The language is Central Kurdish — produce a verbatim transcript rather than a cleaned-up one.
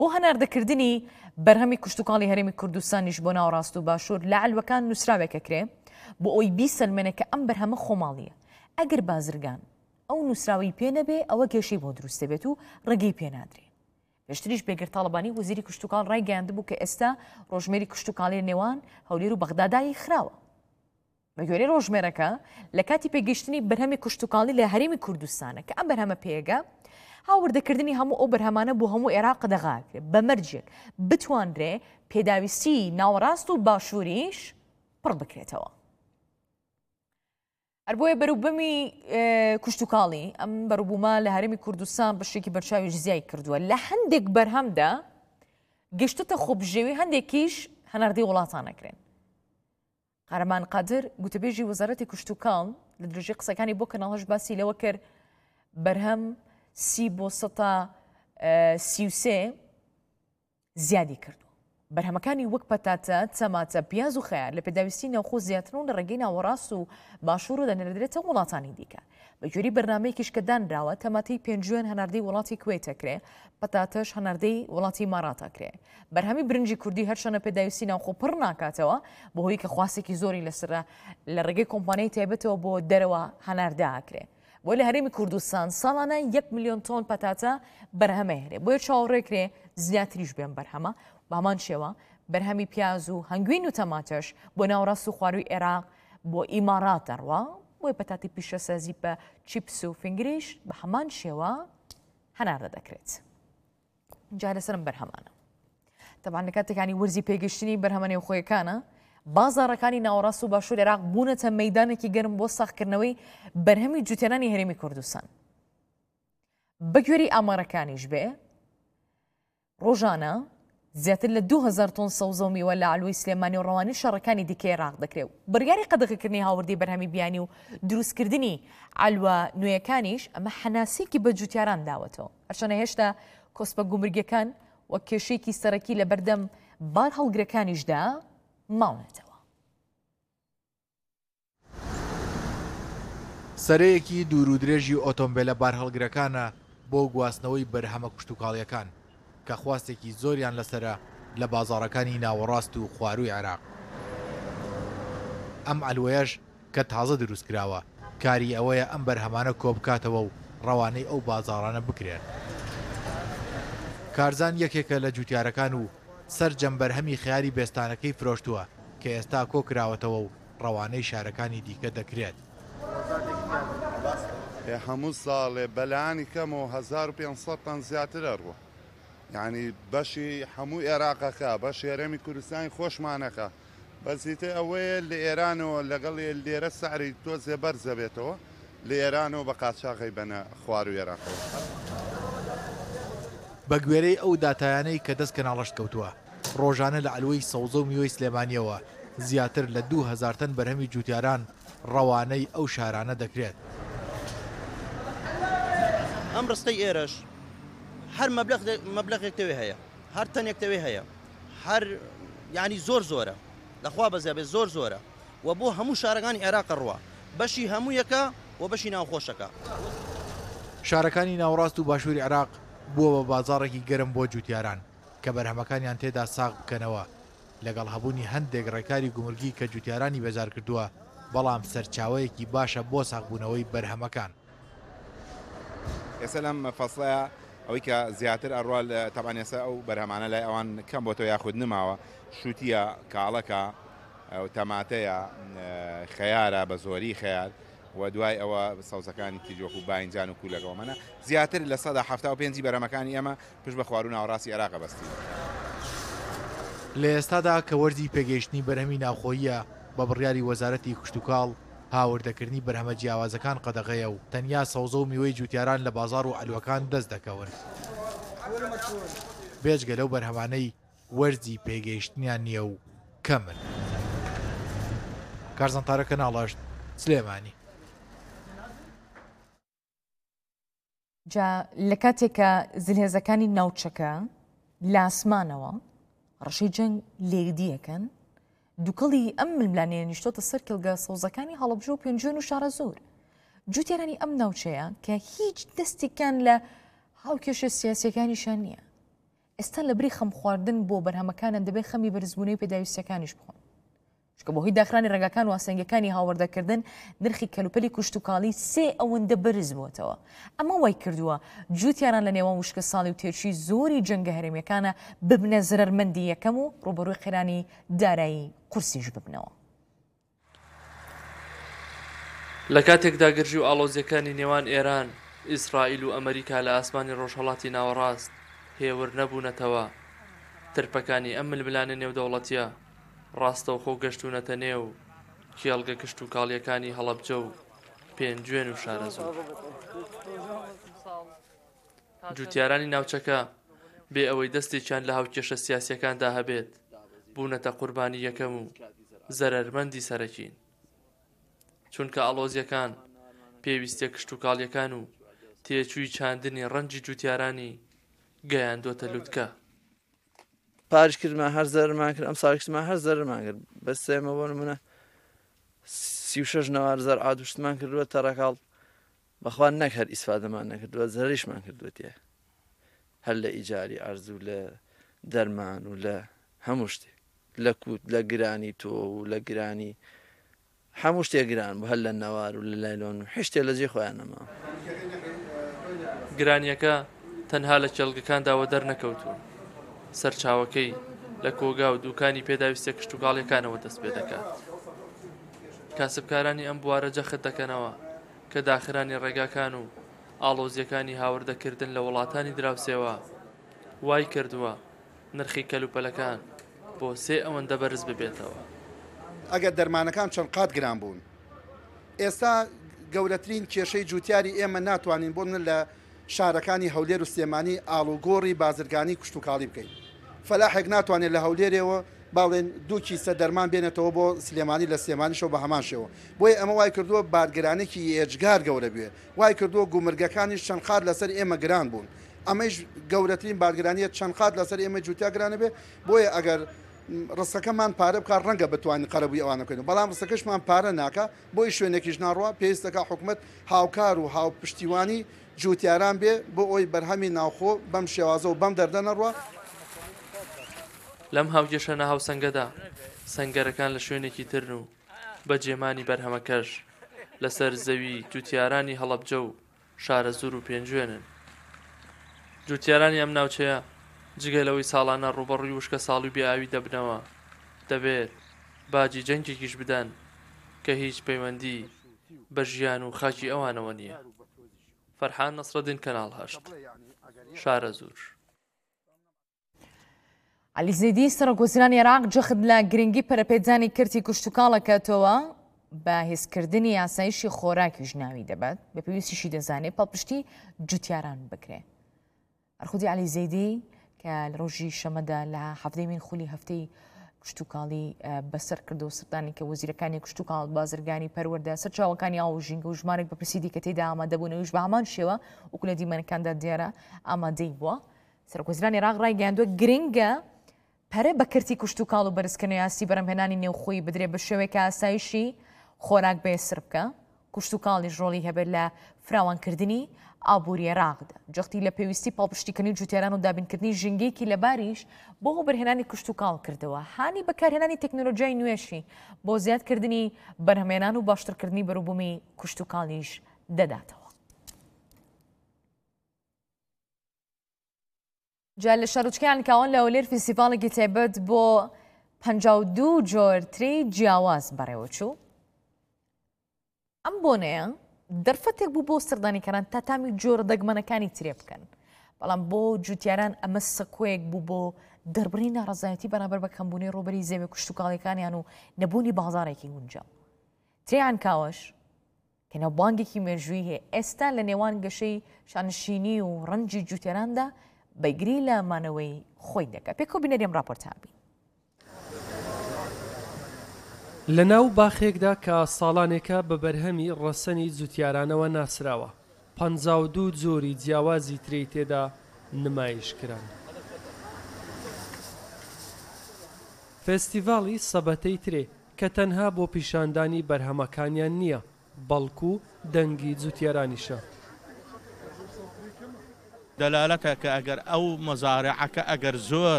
بۆ هەناردەکردنی بەرهەمی کشتتوکاڵی هەرێمی کوردستانیش بۆ ناوەڕاست و باشوور لە عەلوەکان نووسراوێکە کرێ بۆ ئەوی بیسەلمێنە کە ئەم بەرهەمە خۆماڵیە. ئەگەر بازرگان ئەو نووسراوی پێ نەبێ ئەوە کێشەی بۆ دروست دەبێت و ڕێگەی پێنادرێ. پێشتریش بێگەر تاڵبانی وەزیری کشتتوکاڵ ڕایگەیاندبوو کە ئێستا ڕۆژمێری کشتتوکاڵی نێوان هەولێر و بەغدادایی خراوە. بە گوێرەی ڕۆژمێرەکە لە کاتی پێگەشتنی بەرهەمی کشتتوکاڵی لە هەرێمی کوردستانە کە ئەم بەرهەمە پێگە هاوردەکردنی هەموو ئەو بەرهەمانە بۆ هەموو عێراق دەغاکرێت بە مەرجێک بتوانرێ پێداویستی ناوەڕاست و باشووریش پڕ بکرێتەوە. هەر بۆیە بەروبەمی کشتتوکاڵی ئەم بەروبوومە لە هەرێمی کوردستان بەشێکی بەرچاوی جزیایی کردووە. لە هەندێک بەرهەمدا گەشتتە خۆبژێوی هەندێکیش هەناردەی وڵاتانەکرێن. قارەمان قادر گوتەبێژی وەزارەتی کشتتوکاڵ لە درێژەی قسەکانی بۆ کەناڵەش باسی لەوە کرد بەرهەم سی بۆ سەدا سی و سێ زیادی کردو. بەرهەمەکانی وەک پەتاتە، تەماتە، پیاز و خەیار لە پێداویستی ناوخۆ زیاترن لە ڕێگەی ناوەڕاست و باشوور و دەنێردرێتە وڵاتانی دیکە. بە گوێرەی بەرنامەیەکیش کە دانراوە تەماتەی پێنجوێن هەناردەی وڵاتی کوێتەکرێ، پەتاتەش هەناردەی وڵاتی ماڕاتەکرێ. بەرهەمی برنجی کوردی هەرچەنە پێداویستی ناوخۆ پڕ ناکاتەوە بەهۆی کە خواسێکی زۆری لەسرە لە ڕێگەی کۆمپانیای تایبەتەوە بۆ دەرەوە هەناردەکرێ. بۆ لە هەرێمی کوردستان ساڵانە یەک میلیۆن تۆن پەتاتە بەرهەمە هێرێ. بۆیە چاوەڕێکرێ زیاتریش بێن بەرهەمە بامان شێوە بەرهەمی پیاز و هەنگوین و تەماتەش بۆ ناوەڕاست و خواروی عێراق بۆ ئیمارات دەڕوا بۆی پەتاتی پیشەسازی بە چیپس و فنگریش بە هەمان شێوە هەناردە دەکرێت. جا لەسەرم بەرهەمانە تەبان لە کاتێکانی وەرزی پێگەشتنی بەرهەمە نێوخۆیەکانە بازاڕەکانی ناوەڕاست و باشوور عێراق بوونەتە مەیدانێکی گەرم بۆ ساختکردنەوەی بەرهەمی جوتێنانی هەرێمی کوردستان. بە گوێرەی ئامارەکانیش بێ ڕۆژانە زیاتر لە دوو هەزار تۆن سەوزە و میوە لە عەلوەی سلێمانی و ڕەوانی شەڕەکانی دیکەی عێراق دەکرێت. بڕیاری قەدەغەکردنی هاوردی بەرهەمی بیانی و دروستکردنی عەلوە نوێیەکانیش ئەمە حەناسێکی بە جوتیاران داوەتەوە. هەرچەنە هێشتا کۆسپە گومرگەکان وەک کێشەیەکی سەرەکی لە بەردەم بار هەڵگرەکانیشدا ماونێتەوە. سەرەیەکی دوور و درێژی ئۆتۆمبیلە بار هەڵگرەکانە بۆ گواستنەوەی بەرهەمە کشتتوکاڵیەکان کە خواستێکی زۆریان لەسرە لە بازاڕەکانی ناوەڕاست و خواروی عێراق. ئەم ئەلوەیەش کە تازە دروست کراوە کاری ئەوەیە ئەم بەرهەمانە کۆبکاتەوە و ڕەوانەی ئەو بازاڕانە بکرێن. کارزان یەکێکە لە جوتیارەکان و سەرجەم بەرهەمی خیاری بێستانەکەی فرۆشتووە کە ئێستا کۆکراوەتەوە و ڕەوانەی شارەکانی دیکە دەکرێت. هەموو ساڵێ بەلایانی کەمەوە هەزار و پێنج سەد تەن زیاتر ئەڕوە. یعنی بەشی هەموو عێراقەکە بەشی هەرێمی کوردستانی خۆشمانەکە بەزیتە ئەوەیە لە ئێرانەوە لەگەڵ لێرە سعری تۆزێ بەرزە بێتەوە لە ئێرانەوە بە قاچاقی بەنە خوار و عێراقەوە. بە گوێرەی ئەو داتایانەی کە دەست کەناڵەشت کەوتووە ڕۆژانە لە عەلوەی سەوزە و میوەی سلێمانیەوە زیاتر لە دوو هەزار تەن بەرهەمی جوتیاران ڕەوانەی ئەو شارانە دەکرێت. ئەم ڕستەی ئێرەش هەر مەبلەغێکتەوێ هەیە، هەر تەنێکتەوێ هەیە، هەر یعنی زۆر زۆرە لەخوا بەزیابێت زۆر زۆرە و بۆ هەموو شارەکانی عێراق ڕوە بەشی هەموویەکە و بەشی ناوخۆشەکە. شارەکانی ناوەڕاست و باشووری عێراق بووە بە بازاڕێکی گەرم بۆ جوتیاران کە بەرهەمەکانیان تێدا ساغ بکەنەوە لەگەڵ هەبوونی هەندێک ڕێکاری گومرگی کە جوتیارانی بەزار کردووە بەڵام سەرچاوەیەکی باشە بۆ ساغبوونەوەی بەرهەمەکان. ئێستا لەم فەسڵەیە ئەوەی کە زیاتر ئەڕوا تەبان ئێستا ئەو بەرهەمانە لای ئەوان کەم بۆ تۆ یاخود نماوە شووتیە کاڵەکە تەماتەیە خەیارە بە زۆری خەیار و دوای ئەوە سەوزەکانی تیجۆک و باینجان و کولەکەوەمەە زیاتر لە سەدا هەفتا و پێنجی بەرهەمەکانی ئێمە پشت بە خوار و ناوەڕاستی عێراق بەستی. لە ئێستادا کە وەرزی پێگەیشتنی بەرهەمی ناوخۆییە بە بڕیاری وەزارەتی کشتتوکاڵ هاوردەکردنی بەرهەمە جیاوازەکان قەدەغەیە و تەنیا سەوزە و میوەی جوتیاران لە بازاڕ و ئەلوەکان دەست دەکەون. بێجگە لەو بەرهەمانەی وەرزی پێگەیشتنیان نییە و کەمن. کارزانتارەکە ناڵاشت سلێمانی. جا لە کاتێکە زلهێزەکانی ناوچەکە لە ئاسمانەوە ڕەشەی جەنگ لێدیەکەن دووکەڵی ئەم ململانەیە نیشتۆتە سەر کێڵگە سەوزەکانی هەڵەبژە و پێنجوێن و شارە زۆر. جوتیارانی ئەم ناوچەیە کە هیچ دەستێکیان لە هاوکێشە سیاسیەکانیشان نییە. ئێستا لە بری خەم خواردن بۆ بەرهەمەکانن دەبێت خەمی بەرزبوونەی پێداویستەکانیش بخۆن چکە بۆ هۆی داخرانی ڕێگاکان و ئاسەنگەکانی هاوردەکردن نرخی کەلوپەلی کوشتتوکاڵی سێ ئەوەندە بەرز بووەتەوە ئەمە وای کردووە جووتیاران لە نێوان وشکە ساڵی و تێچی زۆری جەنگە هەرێمیەکانە ببنە زرەرمەندی یەکەم و ڕوبەڕووی قێرانی دارایی قورسیش ببنەوە. لە کاتێکدا گرژی و ئاڵۆزیەکانی نێوان ئێران، ئیسرائیل و ئەمریکا لە ئاسمانی ڕۆژهەڵاتی ناوەڕاست هێور نەبوونەتەوە، ترپەکانی ئەم ململانە نێودەوڵەتیە ڕاستەوخۆ گەشتونەتە نێو کێڵگە کشت و کاڵیەکانی هەڵەبجە و پێنجوێن و شارەزوو. جوتیارانی ناوچەکە بێ ئەوەی دەستێکیان لە هاوکێشە سیاسیەکاندا هەبێت بوونەتە قوربانی یەکەم و زەرەرمەندی سەرەکین، چونکە ئاڵۆزیەکان پێویستە کشت و کاڵیەکان و تێچووی چاندنی ڕەنجی جوتیارانی گەیاندۆتە لووتکە. پارش کردمان هەر زەرمان کرد، ئەم ساڵشتمان هەر زەرمان کرد، بەس ئێمە بۆ نمونە سی و شەش نەوار زەر ئادوشتمان کردووە تەڕەکاڵ بەخوا نەک هەر ئیسفادەمان نەکردووە زەریشمان کردووە تێ هەر لە ئیجاری ئارزوو لە دەرمان و لە هەموو شتێک لە کووت لە گرانی تۆ و لە گرانی هەموو شتێک گران بوو هەر لە نەوار و لە لایلۆن و هیچ شتێک لە جێ خۆیان نەما. گرانیەکە تەنها لە کێڵگەکانداوە دەرنەکەوتوون، سەرچاوەکەی لە کۆگا و دوکانی پێداویستە کشت و کاڵیەکانەوە دەست پێ دەکات. کاسبکارانی ئەم بوارە جەخت دەکەنەوە کە داخرانی ڕێگاکان و ئاڵۆزیەکانی هاوردەکردن لە وڵاتانی دراوسێوە وای کردووە نرخی کەلوپەلەکان بۆ سێ ئەوەندە بەرز ببێتەوە. ئەگەر دەرمانەکان چەند قات گران بوون، ئێستا گەورەترین کێشەی جوتیاری ئێمە ناتوانین بۆ من لە شارەکانی هەولێر و سلێمانی ئاڵوگۆڕی بازرگانی کشت و کاڵی بکەین. فەلاحێک ناتوانێت لە هەولێرەوە باڵێن دوو کیسە دەرمان بێنێتەوە بۆ سلێمانی لە سلێمانیشەوە بە هەمان شێوە. بۆیە ئەمە وای کردووە بارگرانێکی ئێجگار گەورە بێ، وای کردووە گومرگەکانیش چەند قات لەسەر ئێمە گران بوون. ئەمەش گەورەترین بارگرانیت چەند قات لەسەر ئێمە جوتیا گرانە بێ. بۆیە ئەگەر ڕستەکەمان پارە بکار ڕەنگە بتوانین قەرەبووی ئەوانە بکەین، بەڵام ڕستەکەشمان پارە ناکە بۆی شوێنێکیش ناڕوە پێویستەکە حکوومەت هاوکار و هاو پشتیوانی جوتیاران بێ بۆ ئەوی بەرهەمی ناوخۆ بەم شێوازە و بەم دەردە نەڕوە. لەم هاوگەشە نەهاو سەنگەدا سەنگەرەکان لە شوێنێکی ترن و بە جێمانی بەرهەمەکەش لەسەر زەوی جوتیارانی هەڵەبجە و شارە زور و پێنجوێنن. جوتیارانی ئەم ناوچەیە جگەلەوەی ساڵانە ڕوبەڕووی وشکە ساڵی بێئاوی دەبنەوە دەبێت باجی جەنگێکیش بدەن کە هیچ پەیوەندی بە ژیان و خاکی ئەوانەوە نییە. فەرحان نەسرەدین کەناڵ هەشت شارە زور. عەلی زەیدی سەرۆکوەزیرانی عێراق جەخت لە گرنگی پەرەپێدانی کردی کشتتوکاڵەکەتەوە بە هێزکردنی یاسایشی خۆراکیش ناوی دەبێت بە پێویستیشی دەزانێت پاڵپشتی جوتیاران بکرێ. ئەرخودی عەلی زەیدی کە لە ڕۆژی شەمەدا لە هەفتەی مین خولی هەفتەی کشتتوکاڵی بەسەر کردو سەردانی کە وەزیرەکانی کشتتوکاڵ بازرگانی پەروەردە سەرچاوەکانی ئاو ژینگە و ژمارێک بە پرسیدی کە تێدا ئامادەبوونەوەیش بە هەمان شێوە وەکو لە دیمەنەکاندا دیارە ئامادەی بووە. سەرۆکوەزیرانی عێراق ڕایگەیاندووە گرنگە پەرە بە کردی کشتتوکاڵ و بەرزکردنەوەی یاسی بەرهەمهێنانی نێوخۆی بدرێ بە شێوەیەکە ئاسایشی خۆراک بەێسر بکە. کشتتوکاڵیش ڕۆڵی هەبێت لە فراوانکردنی ئابووری عێراقدا. جەختی لە پێویستی پاڵپشتیکردنی جوتیاران و دابینکردنی ژینگەیەکی لەباریش بۆ بەرهێنانی کشتتوکاڵ کردەوە. هانی بەکارهێنانی تەکنۆلۆژیای نوێشی بۆ زیادکردنی بەرهەمهێنان و باشترکردنی بەرووبوومی کشتتوکاڵیش دەداتەوە. جا لە شارۆچکەیان کاوان لە هەولێر فیستیڤاڵێکی تایبەت بۆ پەنجا و دوو جۆرتری جیاواز بەڕێوەچوو. ئەم بۆنەیە دەرفەتێک بوو بۆ سەردانیکاران تا تامی جۆرە دەگمەنەکانی ترێ بکەن، بەڵام بۆ جوتیاران ئەمە سەکۆیەک بوو بۆ دەربڕی ناڕەزایەتی بەرامبەر بە کەمبوونی ڕۆبەری زەوی کشتتوکاڵیەکانیان و نەبوونی بازارێکی گونجاو. تریان کاوەش کە نەوبانگێکی مێژووی هەیە ئێستا لە نێوان گەشەی شانشینی و ڕەنجی جوتیاراندا بەگری لە مانەوەی خۆی دەکات. پێکۆ بینەریم راپۆرتابی. لە ناو باخێکدا کە ساڵانێکە بە بەرهەمی ڕەسەنی جوتیارانەوە ناسراوە پەنجا و دوو جۆری جیاوازی تری تێدا نمایشکران. فێستیڤاڵی سەبەتەی ترێ کە تەنها بۆ پیشاندانی بەرهەمەکانیان نییە بەڵکو دەنگی جوتیارانیشە. دەلالەتە کە ئەگەر ئەو مەزارعەکە ئەگەر زۆر